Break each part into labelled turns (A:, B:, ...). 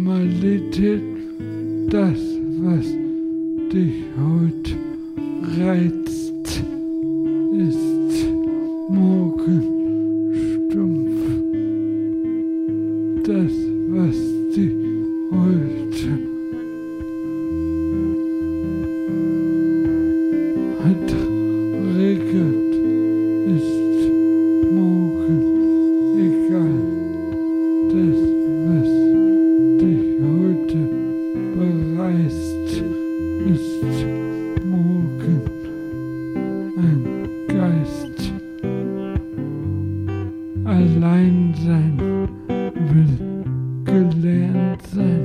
A: Normalität, das, was dich heute reizt, ist morgen stumpf. Das, was dich heute regelt, ist morgen egal. Das, was dich heute bereist, ist morgen ein Geist. Allein sein will gelernt sein.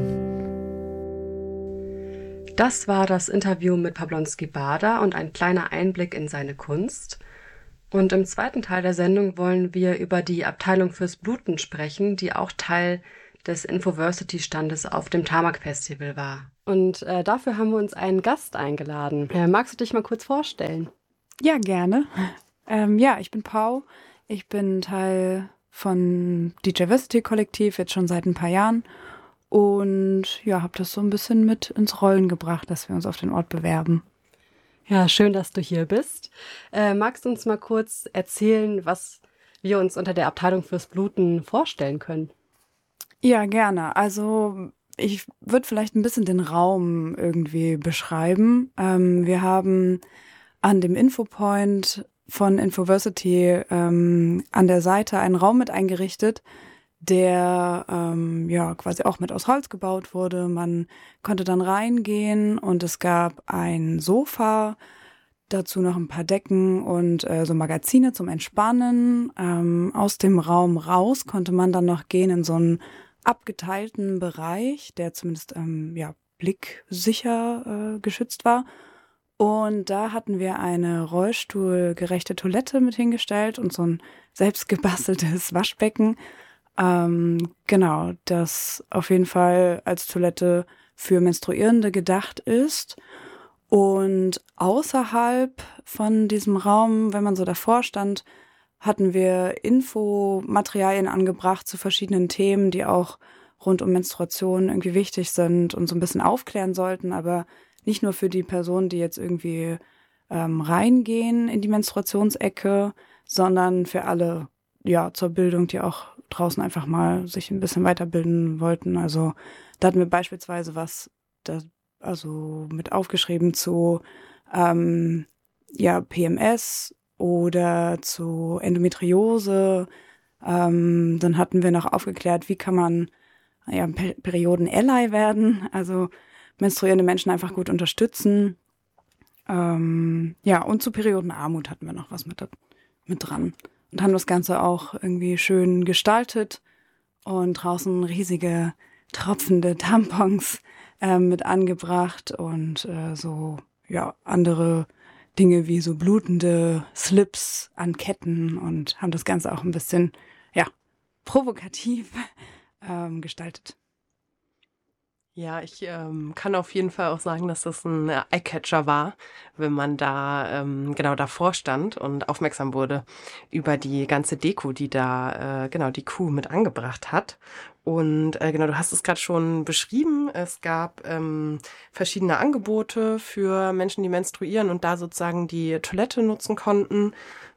B: Das war das Interview mit Pablonski Bada und ein kleiner Einblick in seine Kunst. Und im zweiten Teil der Sendung wollen wir über die Abteilung fürs Bluten sprechen, die auch Teil des Infoversity-Standes auf dem Tamak-Festival war. Und dafür haben wir uns einen Gast eingeladen. Magst du dich mal kurz vorstellen?
C: Ja, gerne. Ich bin Pau. Ich bin Teil von DJversity-Kollektiv, jetzt schon seit ein paar Jahren. Und ja, habe das so ein bisschen mit ins Rollen gebracht, dass wir uns auf den Ort bewerben.
B: Ja, schön, dass du hier bist. Magst du uns mal kurz erzählen, was wir uns unter der Abteilung fürs Bluten vorstellen können?
C: Ja, gerne. Also ich würde vielleicht ein bisschen den Raum irgendwie beschreiben. Wir haben an dem Infopoint von Infoversity an der Seite einen Raum mit eingerichtet, der quasi auch mit aus Holz gebaut wurde. Man konnte dann reingehen und es gab ein Sofa, dazu noch ein paar Decken und so Magazine zum Entspannen. Aus dem Raum raus konnte man dann noch gehen in so einen abgeteilten Bereich, der zumindest blicksicher geschützt war. Und da hatten wir eine rollstuhlgerechte Toilette mit hingestellt und so ein selbstgebasteltes Waschbecken. Das auf jeden Fall als Toilette für Menstruierende gedacht ist. Und außerhalb von diesem Raum, wenn man so davor stand, hatten wir Infomaterialien angebracht zu verschiedenen Themen, die auch rund um Menstruation irgendwie wichtig sind und so ein bisschen aufklären sollten, aber nicht nur für die Personen, die jetzt irgendwie reingehen in die Menstruationsecke, sondern für alle, ja, zur Bildung, die auch draußen einfach mal sich ein bisschen weiterbilden wollten. Also da hatten wir beispielsweise mit aufgeschrieben zu PMS oder zu Endometriose. Dann hatten wir noch aufgeklärt, wie kann man Perioden-Ally werden, also menstruierende Menschen einfach gut unterstützen. Und zu Periodenarmut hatten wir noch was mit dran. Und haben das Ganze auch irgendwie schön gestaltet und draußen riesige tropfende Tampons mit angebracht und andere Dinge wie so blutende Slips an Ketten und haben das Ganze auch ein bisschen provokativ gestaltet.
D: Ja, ich kann auf jeden Fall auch sagen, dass das ein Eyecatcher war, wenn man da davor stand und aufmerksam wurde über die ganze Deko, die da die Kuh mit angebracht hat. Und du hast es gerade schon beschrieben, es gab verschiedene Angebote für Menschen, die menstruieren und da sozusagen die Toilette nutzen konnten.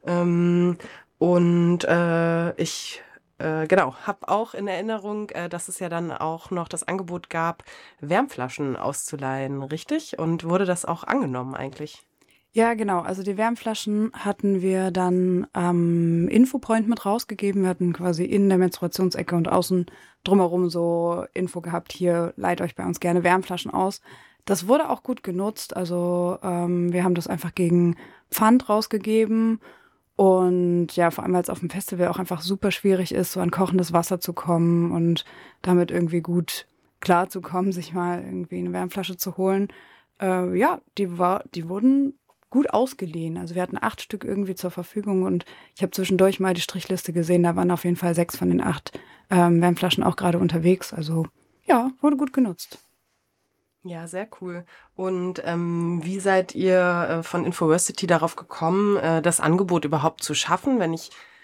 D: Ich habe auch in Erinnerung, dass es ja dann auch noch das Angebot gab, Wärmflaschen auszuleihen, richtig? Und wurde das auch angenommen eigentlich?
C: Ja, genau. Also die Wärmflaschen hatten wir dann am Infopoint mit rausgegeben. Wir hatten quasi in der Menstruationsecke und außen drumherum so Info gehabt, hier leiht euch bei uns gerne Wärmflaschen aus. Das wurde auch gut genutzt. Also wir haben das einfach gegen Pfand rausgegeben. Und ja, vor allem, weil es auf dem Festival auch einfach super schwierig ist, so an kochendes Wasser zu kommen und damit irgendwie gut klarzukommen, sich mal irgendwie eine Wärmflasche zu holen. Die wurden gut ausgeliehen. Also wir hatten 8 Stück irgendwie zur Verfügung und ich habe zwischendurch mal die Strichliste gesehen, da waren auf jeden Fall 6 von den 8 Wärmflaschen auch gerade unterwegs. Also ja, wurde gut genutzt.
D: Ja, sehr cool. Und wie seid ihr von Infoversity darauf gekommen, das Angebot überhaupt zu schaffen? Wenn ich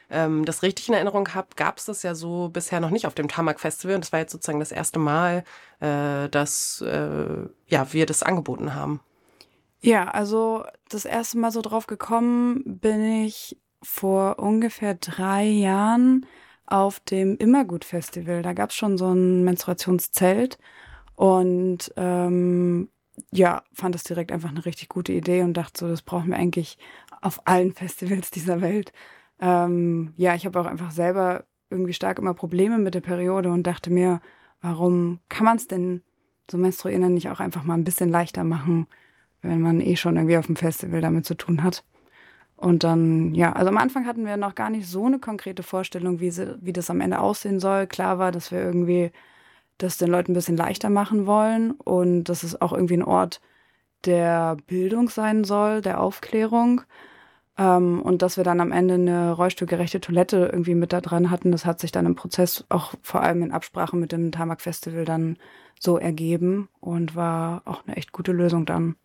D: das richtig in Erinnerung habe, gab es das ja so bisher noch nicht auf dem Tarmac Festival. Und das war jetzt sozusagen das erste Mal, dass wir das angeboten haben.
C: Ja, also das erste Mal so drauf gekommen bin ich vor ungefähr 3 Jahren auf dem Immergut-Festival. Da gab es schon so ein Menstruationszelt und fand das direkt einfach eine richtig gute Idee und dachte so, das brauchen wir eigentlich auf allen Festivals dieser Welt. Ich habe auch einfach selber irgendwie stark immer Probleme mit der Periode und dachte mir, warum kann man es denn so Menstruierenden nicht auch einfach mal ein bisschen leichter machen, wenn man schon irgendwie auf dem Festival damit zu tun hat. Und dann, also am Anfang hatten wir noch gar nicht so eine konkrete Vorstellung, wie das am Ende aussehen soll. Klar war, dass wir irgendwie das den Leuten ein bisschen leichter machen wollen und dass es auch irgendwie ein Ort der Bildung sein soll, der Aufklärung. Und dass wir dann am Ende eine rollstuhlgerechte Toilette irgendwie mit da dran hatten, das hat sich dann im Prozess auch vor allem in Absprache mit dem Tarmac Festival dann so ergeben und war auch eine echt gute Lösung dann.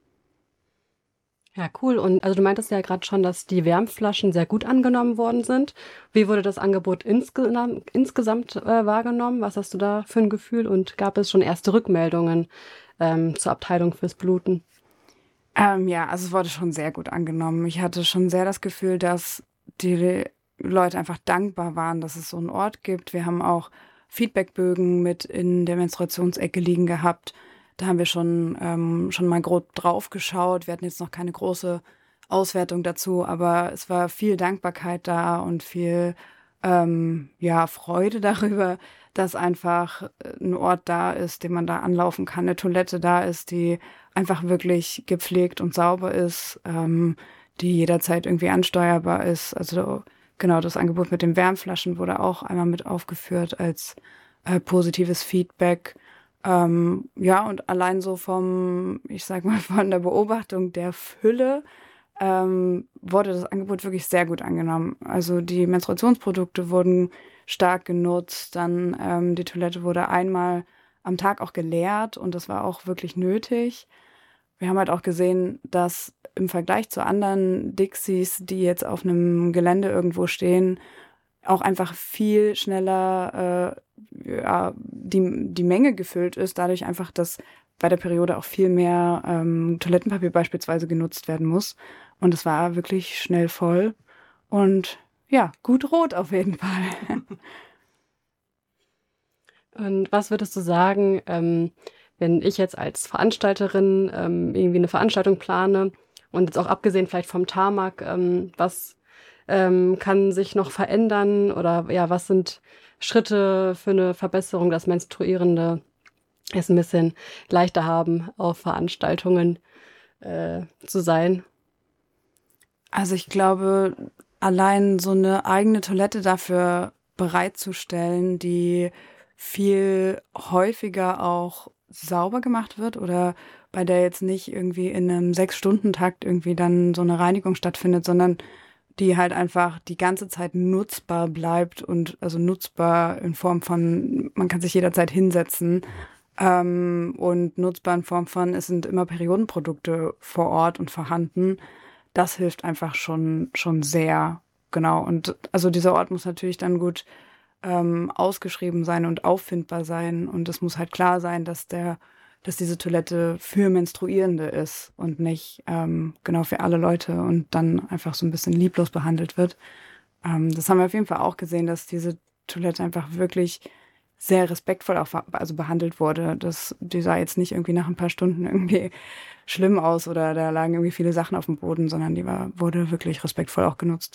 B: Ja, cool. Und also du meintest ja gerade schon, dass die Wärmflaschen sehr gut angenommen worden sind. Wie wurde das Angebot insgesamt wahrgenommen? Was hast du da für ein Gefühl? Und gab es schon erste Rückmeldungen zur Abteilung fürs Bluten?
C: Also es wurde schon sehr gut angenommen. Ich hatte schon sehr das Gefühl, dass die Leute einfach dankbar waren, dass es so einen Ort gibt. Wir haben auch Feedbackbögen mit in der Menstruationsecke liegen gehabt. Da haben wir schon mal grob drauf geschaut. Wir hatten jetzt noch keine große Auswertung dazu, aber es war viel Dankbarkeit da und viel Freude darüber, dass einfach ein Ort da ist, den man da anlaufen kann, eine Toilette da ist, die einfach wirklich gepflegt und sauber ist, die jederzeit irgendwie ansteuerbar ist. Also genau, das Angebot mit den Wärmflaschen wurde auch einmal mit aufgeführt als positives Feedback. Und allein so von der Beobachtung der Fülle wurde das Angebot wirklich sehr gut angenommen. Also die Menstruationsprodukte wurden stark genutzt, dann die Toilette wurde einmal am Tag auch geleert und das war auch wirklich nötig. Wir haben halt auch gesehen, dass im Vergleich zu anderen Dixies, die jetzt auf einem Gelände irgendwo stehen, auch einfach viel schneller die Menge gefüllt ist, dadurch einfach, dass bei der Periode auch viel mehr Toilettenpapier beispielsweise genutzt werden muss. Und es war wirklich schnell voll und gut rot auf jeden Fall.
B: Und was würdest du sagen, wenn ich jetzt als Veranstalterin irgendwie eine Veranstaltung plane und jetzt auch abgesehen vielleicht vom Tarmac, was kann sich noch verändern oder was sind Schritte für eine Verbesserung, dass Menstruierende es ein bisschen leichter haben, auf Veranstaltungen zu sein?
C: Also ich glaube, allein so eine eigene Toilette dafür bereitzustellen, die viel häufiger auch sauber gemacht wird oder bei der jetzt nicht irgendwie in einem 6-Stunden-Takt irgendwie dann so eine Reinigung stattfindet, sondern die halt einfach die ganze Zeit nutzbar bleibt und also nutzbar in Form von, man kann sich jederzeit hinsetzen und nutzbar in Form von, es sind immer Periodenprodukte vor Ort und vorhanden. Das hilft einfach schon sehr, genau. Und also dieser Ort muss natürlich dann gut ausgeschrieben sein und auffindbar sein und es muss halt klar sein, dass diese Toilette für Menstruierende ist und nicht für alle Leute und dann einfach so ein bisschen lieblos behandelt wird. Das haben wir auf jeden Fall auch gesehen, dass diese Toilette einfach wirklich sehr respektvoll auch behandelt wurde. Die sah jetzt nicht irgendwie nach ein paar Stunden irgendwie schlimm aus oder da lagen irgendwie viele Sachen auf dem Boden, sondern wurde wirklich respektvoll auch genutzt.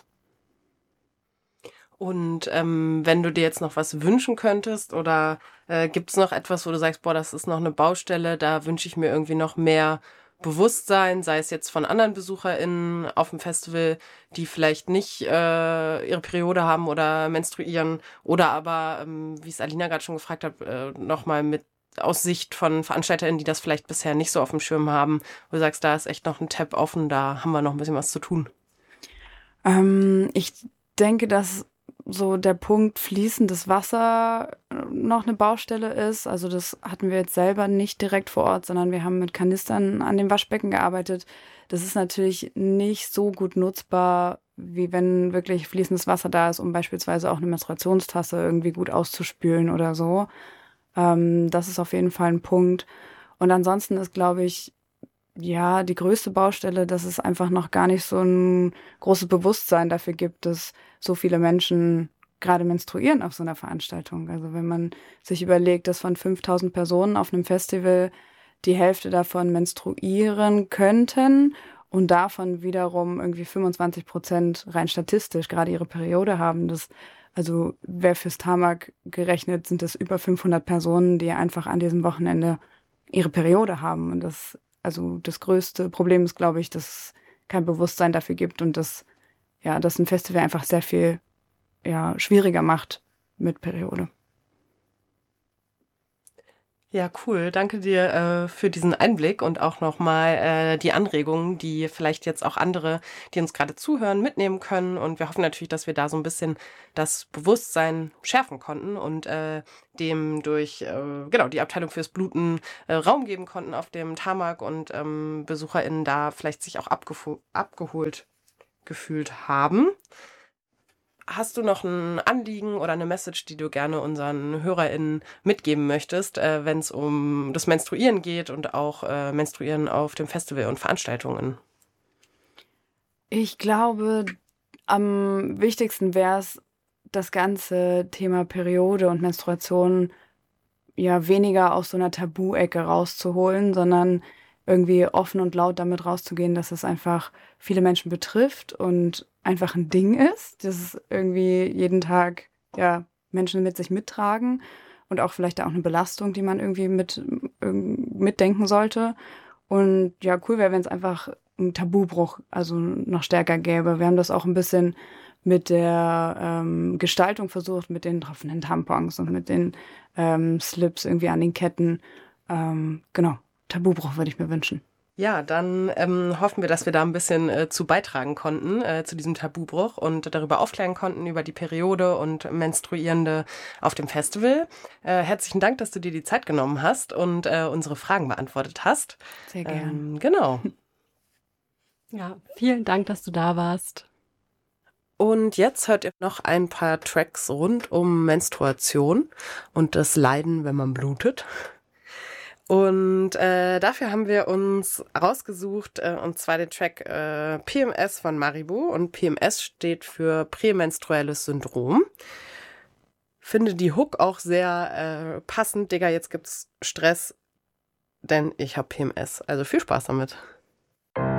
D: Und wenn du dir jetzt noch was wünschen könntest oder gibt es noch etwas, wo du sagst, das ist noch eine Baustelle, da wünsche ich mir irgendwie noch mehr Bewusstsein, sei es jetzt von anderen BesucherInnen auf dem Festival, die vielleicht nicht ihre Periode haben oder menstruieren oder aber, wie es Alina gerade schon gefragt hat, nochmal mit aus Sicht von VeranstalterInnen, die das vielleicht bisher nicht so auf dem Schirm haben, wo du sagst, da ist echt noch ein Tab offen, da haben wir noch ein bisschen was zu tun.
C: Ich denke, dass so der Punkt fließendes Wasser noch eine Baustelle ist. Also das hatten wir jetzt selber nicht direkt vor Ort, sondern wir haben mit Kanistern an dem Waschbecken gearbeitet. Das ist natürlich nicht so gut nutzbar wie wenn wirklich fließendes Wasser da ist, um beispielsweise auch eine Menstruationstasse irgendwie gut auszuspülen oder so. Das ist auf jeden Fall ein Punkt. Und ansonsten ist, glaube ich, ja, die größte Baustelle, dass es einfach noch gar nicht so ein großes Bewusstsein dafür gibt, dass so viele Menschen gerade menstruieren auf so einer Veranstaltung. Also wenn man sich überlegt, dass von 5.000 Personen auf einem Festival die Hälfte davon menstruieren könnten und davon wiederum irgendwie 25% rein statistisch gerade ihre Periode haben, also wäre fürs TAMAG gerechnet, sind es über 500 Personen, die einfach an diesem Wochenende ihre Periode haben. Und das größte Problem ist, glaube ich, dass es kein Bewusstsein dafür gibt und dass ein Festival einfach sehr viel schwieriger macht mit Periode.
D: Ja, cool. Danke dir für diesen Einblick und auch nochmal die Anregungen, die vielleicht jetzt auch andere, die uns gerade zuhören, mitnehmen können. Und wir hoffen natürlich, dass wir da so ein bisschen das Bewusstsein schärfen konnten und dem durch die Abteilung fürs Bluten Raum geben konnten auf dem TAMAG und BesucherInnen da vielleicht sich auch abgeholt gefühlt haben. Hast du noch ein Anliegen oder eine Message, die du gerne unseren HörerInnen mitgeben möchtest, wenn es um das Menstruieren geht und auch Menstruieren auf dem Festival und Veranstaltungen?
C: Ich glaube, am wichtigsten wäre es, das ganze Thema Periode und Menstruation ja weniger aus so einer Tabu-Ecke rauszuholen, sondern irgendwie offen und laut damit rauszugehen, dass es einfach viele Menschen betrifft und einfach ein Ding ist, dass es irgendwie jeden Tag Menschen mit sich mittragen und auch vielleicht auch eine Belastung, die man irgendwie mitdenken sollte. Und ja, cool wäre, wenn es einfach einen Tabubruch also noch stärker gäbe. Wir haben das auch ein bisschen mit der Gestaltung versucht, mit den tropfenden Tampons und mit den Slips irgendwie an den Ketten. Genau. Tabubruch würde ich mir wünschen.
D: Ja, dann hoffen wir, dass wir da ein bisschen zu beitragen konnten, zu diesem Tabubruch und darüber aufklären konnten, über die Periode und Menstruierende auf dem Festival. Herzlichen Dank, dass du dir die Zeit genommen hast und unsere Fragen beantwortet hast.
C: Sehr gerne.
D: Genau.
B: Ja, vielen Dank, dass du da warst.
D: Und jetzt hört ihr noch ein paar Tracks rund um Menstruation und das Leiden, wenn man blutet. Und dafür haben wir uns rausgesucht, und zwar den Track PMS von Maribou. Und PMS steht für prämenstruelles Syndrom. Finde die Hook auch sehr passend. Digga, jetzt gibt's Stress, denn ich habe PMS. Also viel Spaß damit.